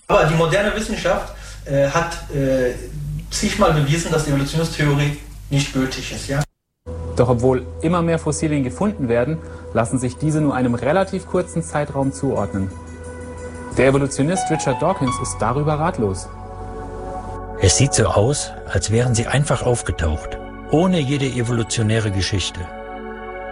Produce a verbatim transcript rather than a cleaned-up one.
Aber die moderne Wissenschaft äh, hat äh, zigmal bewiesen, dass die Evolutionstheorie nicht gültig ist. Ja? Doch obwohl immer mehr Fossilien gefunden werden, lassen sich diese nur einem relativ kurzen Zeitraum zuordnen. Der Evolutionist Richard Dawkins ist darüber ratlos. Es sieht so aus, als wären sie einfach aufgetaucht, ohne jede evolutionäre Geschichte.